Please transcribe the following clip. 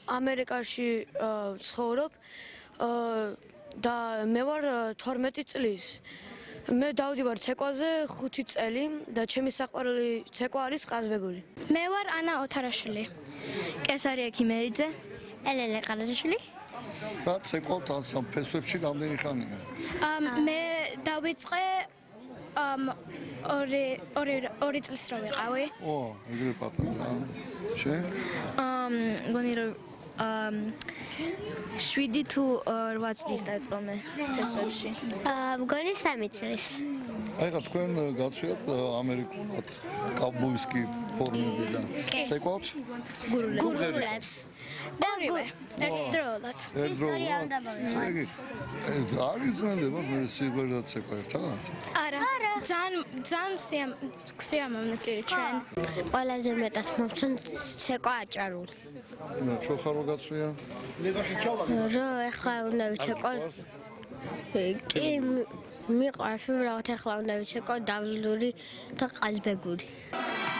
ამერიკაში ცხოვრობ და მე ვარ 12 წლის. მე დავდივარ ცეკვაზე 5 წელი და ჩემი საყვარელი ცეკვა არის ყაზბეგური. მე ვარ ანა ოთარაშვილი. კესარია ქიმერიძე. ელენე ყარაშვილი. და ცეკვავთ ამ ფესვებში რამდენი ხანია? მე დავიწყე ორი წლის რო ვიყავი. ო, ეგრე პატარა. შენ? გონი რომ 7 თუ 8 წლის დაიწყო მე ფესვებში. მგონი 3 წლის. აი ხა თქვენ გაცვიათ ამერიკულად კავბოისკი ფორმები და ცეკვავთ? გურულებს. ორივე ერთდროულად. ისტორია უნდა მოვიყვანოთ. არ იზრდება მე სიყვარული ცეკვა ერთად? არა. ძალიან სიამოვნებაა ჩვენ. ყველაზე მეტად მომწონს ცეკვა აჭარული. ჩოხარო გაცვია? რო ეხლა უნდა ვიცეკო. კი მიყვარს უბრალოდ ეხლა უნდა ვიცეკო დავლური და ყაზბეგური.